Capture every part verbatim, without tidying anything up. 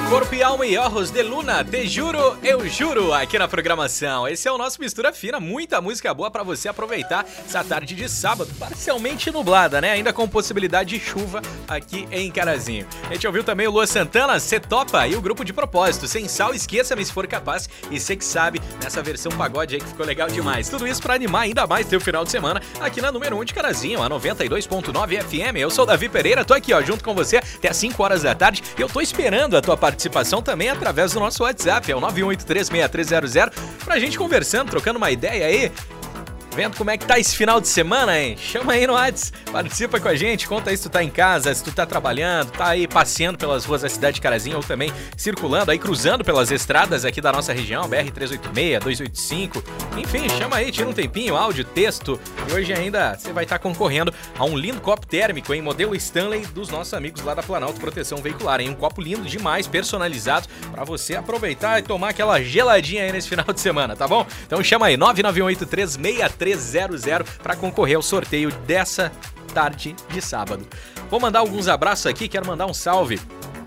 Corpo e Alma e Ojos de Luna, Te Juro, Eu Juro, aqui na programação. Esse é o nosso Mistura Fina, muita música boa pra você aproveitar essa tarde de sábado, parcialmente nublada, né? Ainda com possibilidade de chuva aqui em Carazinho. A gente ouviu também o Lua Santana, Cê Topa, e o Grupo de Propósito, Sem Sal, Esqueça-me Se For Capaz, e Cê Que Sabe, nessa versão pagode aí que ficou legal demais. Tudo isso pra animar ainda mais teu final de semana aqui na número um de Carazinho, a noventa e dois ponto nove F M. Eu sou o Davi Pereira, tô aqui ó, junto com você até às cinco horas da tarde, e eu tô esperando a tua participação participação também através do nosso WhatsApp, é o nove um oito três, seis três zero zero, pra gente conversando, trocando uma ideia aí, vendo como é que tá esse final de semana, hein? Chama aí no WhatsApp, participa com a gente, conta aí se tu tá em casa, se tu tá trabalhando, tá aí passeando pelas ruas da cidade de Carazinho ou também circulando aí, cruzando pelas estradas aqui da nossa região, B R trezentos e oitenta e seis, duzentos e oitenta e cinco, enfim, chama aí, tira um tempinho, áudio, texto, e hoje ainda você vai estar concorrendo a um lindo copo térmico, em modelo Stanley, dos nossos amigos lá da Planalto Proteção Veicular, hein? Um copo lindo demais, personalizado, pra você aproveitar e tomar aquela geladinha aí nesse final de semana, tá bom? Então chama aí, nove nove oito três, seis três zero zero para concorrer ao sorteio dessa tarde de sábado. Vou mandar alguns abraços aqui, quero mandar um salve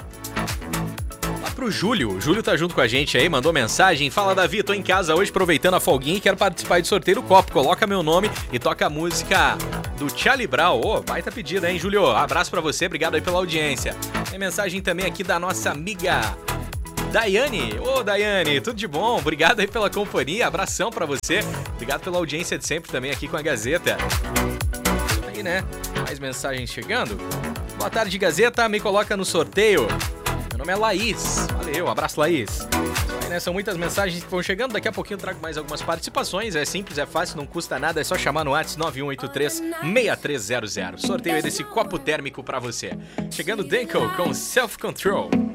lá pro Júlio. O Júlio tá junto com a gente aí, mandou mensagem, fala Davi, tô em casa hoje aproveitando a folguinha e quero participar do sorteio do copo, coloca meu nome e toca a música do Charlie Brown. Ô, oh, baita pedida, hein, Júlio? Abraço pra você, obrigado aí pela audiência. Tem mensagem também aqui da nossa amiga Daiane, ô Daiane, tudo de bom? Obrigado aí pela companhia, abração pra você. Obrigado pela audiência de sempre também aqui com a Gazeta. Aí, né? Mais mensagens chegando. Boa tarde, Gazeta, me coloca no sorteio. Meu nome é Laís. Valeu, abraço, Laís. Aí, né? São muitas mensagens que vão chegando. Daqui a pouquinho eu trago mais algumas participações. É simples, é fácil, não custa nada. É só chamar no WhatsApp nove um oito três, seis três zero zero. Sorteio aí desse copo térmico pra você. Chegando Danko com Self Control.